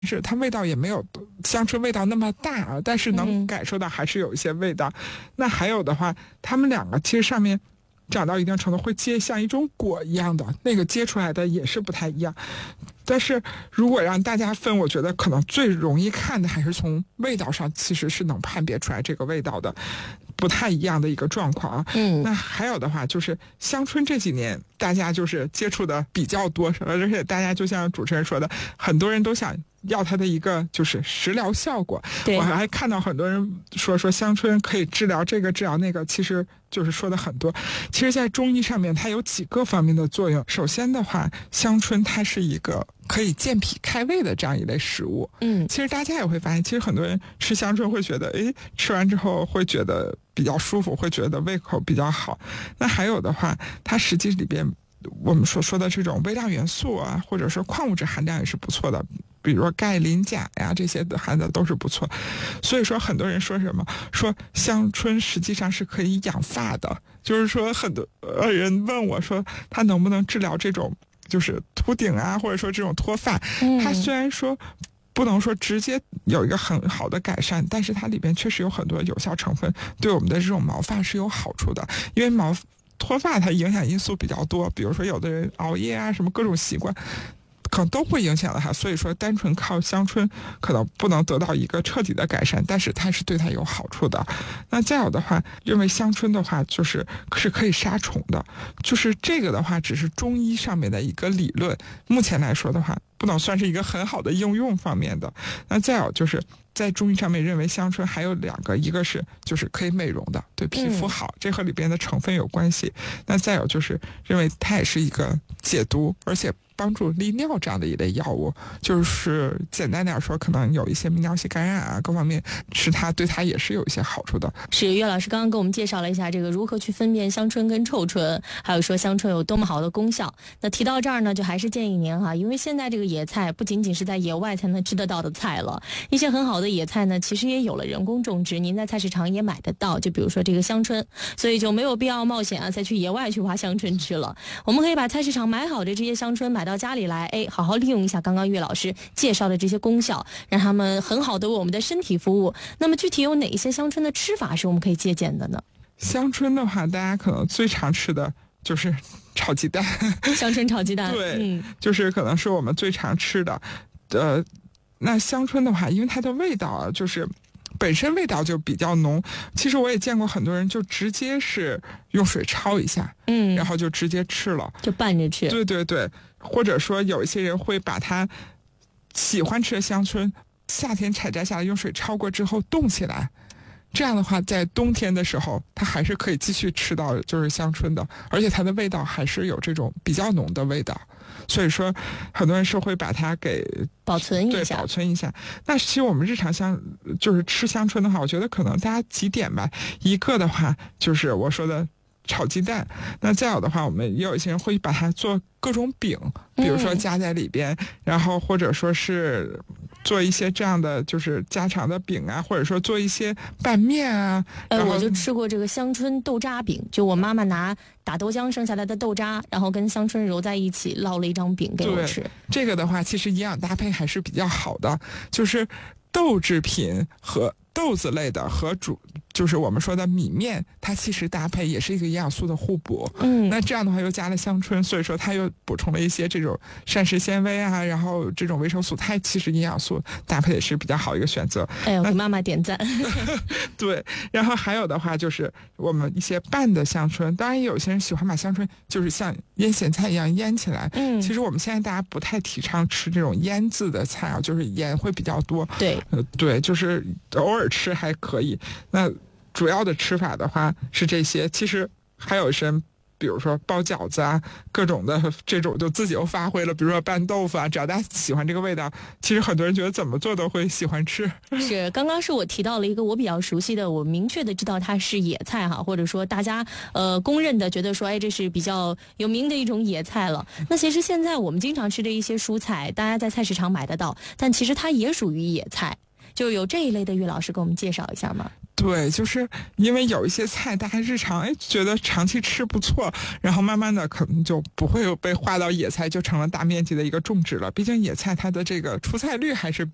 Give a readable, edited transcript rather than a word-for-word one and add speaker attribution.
Speaker 1: 是它味道也没有香椿味道那么大啊，但是能感受到还是有一些味道。那还有的话，它们两个其实上面长到一定程度会结像一种果一样的，那个结出来的也是不太一样。但是如果让大家分，我觉得可能最容易看的还是从味道上，其实是能判别出来这个味道的不太一样的一个状况啊。那还有的话就是香椿这几年大家就是接触的比较多，而且大家就像主持人说的，很多人都想要它的一个就是食疗效果。我还看到很多人说香椿可以治疗这个治疗那个，其实就是说的很多。其实在中医上面它有几个方面的作用。首先的话，香椿它是一个可以健脾开胃的这样一类食物。其实大家也会发现，其实很多人吃香椿会觉得吃完之后会觉得比较舒服，会觉得胃口比较好。那还有的话，它实际里边我们所说的这种微量元素啊，或者说矿物质含量也是不错的，比如说钙、磷、钾呀，这些的含的都是不错。所以说很多人说什么说香椿实际上是可以养发的，就是说很多人问我说它能不能治疗这种就是秃顶啊，或者说这种脱发。它虽然说不能说直接有一个很好的改善，但是它里边确实有很多有效成分，对我们的这种毛发是有好处的。因为脱发它影响因素比较多，比如说有的人熬夜啊，什么各种习惯可能都会影响到它。所以说单纯靠香椿可能不能得到一个彻底的改善，但是它是对它有好处的。那再有的话，因为香椿的话是可以杀虫的，就是这个的话只是中医上面的一个理论，目前来说的话不能算是一个很好的应用方面的。那再有就是在中医上面认为香椿还有两个，一个是就是可以美容的，对皮肤好，这和里边的成分有关系。那再有就是认为它也是一个解毒，而且帮助利尿这样的一类药物。就是简单点说，可能有一些泌尿系感染啊，各方面吃它对它也是有一些好处的。
Speaker 2: 是岳老师刚刚给我们介绍了一下这个如何去分辨香椿跟臭椿，还有说香椿有多么好的功效。那提到这儿呢，就还是建议您因为现在这个野菜不仅仅是在野外才能吃得到的菜了，一些很好的野菜呢其实也有了人工种植，您在菜市场也买得到，就比如说这个香椿，所以就没有必要冒险再去野外去挖香椿吃了。我们可以把菜市场买好的这些香椿买到家里来，好好利用一下刚刚岳老师介绍的这些功效，让他们很好的为我们的身体服务。那么具体有哪一些香椿的吃法是我们可以借鉴的呢？
Speaker 1: 香椿的话，大家可能最常吃的就是炒鸡蛋，
Speaker 2: 香椿炒鸡蛋，
Speaker 1: 对，就是可能是我们最常吃的。那香椿的话，因为它的味道就是本身味道就比较浓，其实我也见过很多人就直接是用水焯一下，然后就直接吃了，
Speaker 2: 就拌着吃。
Speaker 1: 对对对，或者说有一些人会把它喜欢吃的香椿夏天采摘下来用水焯过之后冻起来，这样的话在冬天的时候它还是可以继续吃到就是香椿的，而且它的味道还是有这种比较浓的味道。所以说很多人是会把它给
Speaker 2: 保存一下。
Speaker 1: 对，保存一下。那其实我们日常就是吃香椿的话，我觉得可能大家几点吧。一个的话就是我说的炒鸡蛋，那再有的话我们也有一些人会把它做各种饼，比如说加在里边，然后或者说是做一些这样的就是家常的饼啊，或者说做一些拌面啊。
Speaker 2: 我就吃过这个香椿豆渣饼，就我妈妈拿打豆浆剩下来的豆渣，然后跟香椿揉在一起烙了一张饼给我吃。
Speaker 1: 这个的话其实营养搭配还是比较好的，就是豆制品和豆子类的和就是我们说的米面，它其实搭配也是一个营养素的互补。那这样的话又加了香椿，所以说它又补充了一些这种膳食纤维啊，然后这种维生素，它其实营养素搭配也是比较好一个选择。
Speaker 2: 我给妈妈点赞。
Speaker 1: 对，然后还有的话就是我们一些拌的香椿，当然也有些人喜欢把香椿就是像腌咸菜一样腌起来。其实我们现在大家不太提倡吃这种腌制的菜啊，就是盐会比较多。对，就是偶尔吃还可以。那主要的吃法的话是这些，其实还有些人比如说包饺子啊，各种的这种就自己又发挥了，比如说拌豆腐啊，只要大家喜欢这个味道，其实很多人觉得怎么做都会喜欢吃。
Speaker 2: 是，刚刚是我提到了一个我比较熟悉的，我明确的知道它是野菜或者说大家公认的觉得说这是比较有名的一种野菜了。那其实现在我们经常吃的一些蔬菜，大家在菜市场买得到，但其实它也属于野菜。就有这一类的，岳老师给我们介绍一下吗？
Speaker 1: 对，就是因为有一些菜大家日常觉得长期吃不错，然后慢慢的可能就不会有被划到野菜，就成了大面积的一个种植了。毕竟野菜它的这个出菜率还是